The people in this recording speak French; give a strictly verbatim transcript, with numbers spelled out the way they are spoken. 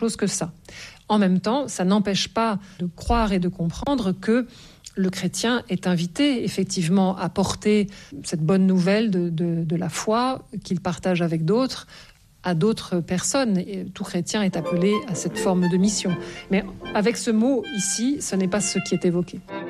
chose que ça. En même temps, ça n'empêche pas de croire et de comprendre que le chrétien est invité effectivement à porter cette bonne nouvelle de, de, de la foi qu'il partage avec d'autres à d'autres personnes. Et tout chrétien est appelé à cette forme de mission. Mais avec ce mot ici, ce n'est pas ce qui est évoqué.